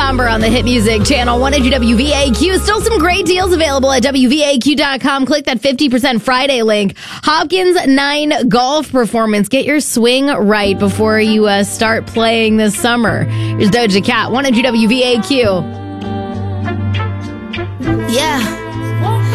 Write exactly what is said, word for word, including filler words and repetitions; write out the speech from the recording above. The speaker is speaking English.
Somber on the Hit Music Channel, one eighty W V A Q. Still some great deals available at W V A Q dot com. Click that fifty percent Friday link. Hopkins nine golf performance. Get your swing right before you uh, start playing this summer. Here's Doja Cat, one eighty W V A Q. Yeah.